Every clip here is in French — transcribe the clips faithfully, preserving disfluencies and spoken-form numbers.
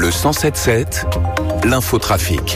Le cent sept sept, l'infotrafic.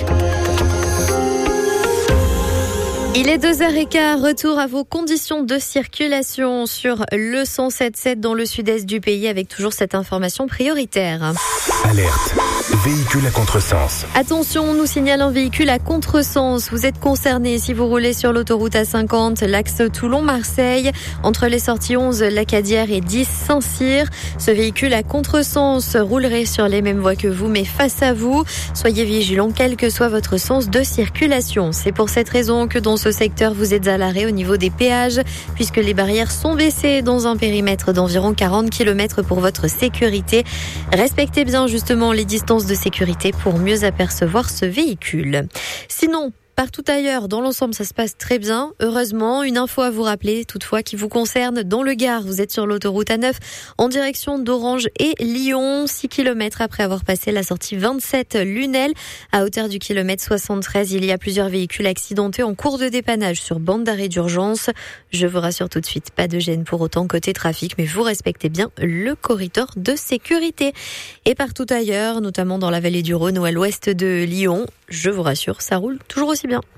Il est deux heures quinze, retour à vos conditions de circulation sur le cent sept sept dans le sud-est du pays avec toujours cette information prioritaire. Alerte, véhicule à contresens. Attention, on nous signale un véhicule à contresens. Vous êtes concerné si vous roulez sur l'autoroute A cinquante, l'axe Toulon-Marseille, entre les sorties onze, Lacadière et dix, Saint-Cyr. Ce véhicule à contresens roulerait sur les mêmes voies que vous, mais face à vous. Soyez vigilants, quel que soit votre sens de circulation. C'est pour cette raison que dans ce secteur, vous êtes à l'arrêt au niveau des péages, puisque les barrières sont baissées dans un périmètre d'environ quarante kilomètres pour votre sécurité. Respectez bien justement les distances de sécurité pour mieux apercevoir ce véhicule. Sinon, partout ailleurs, dans l'ensemble, ça se passe très bien. Heureusement, une info à vous rappeler, toutefois, qui vous concerne dans le Gard. Vous êtes sur l'autoroute A neuf en direction d'Orange et Lyon, six kilomètres après avoir passé la sortie vingt-sept Lunel. À hauteur du kilomètre soixante-treize, il y a plusieurs véhicules accidentés en cours de dépannage sur bande d'arrêt d'urgence. Je vous rassure tout de suite, pas de gêne pour autant côté trafic, mais vous respectez bien le corridor de sécurité. Et partout ailleurs, notamment dans la vallée du Rhône ou à l'ouest de Lyon, je vous rassure, ça roule toujours aussi bien.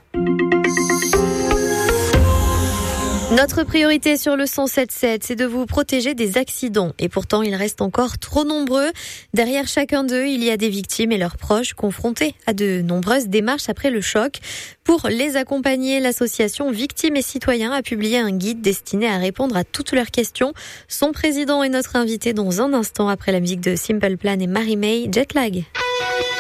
Notre priorité sur le cent sept sept, c'est de vous protéger des accidents. Et pourtant, ils restent encore trop nombreux. Derrière chacun d'eux, il y a des victimes et leurs proches confrontés à de nombreuses démarches après le choc. Pour les accompagner, l'association Victimes et Citoyens a publié un guide destiné à répondre à toutes leurs questions. Son président est notre invité dans un instant après la musique de Simple Plan et Marie-May, Jetlag.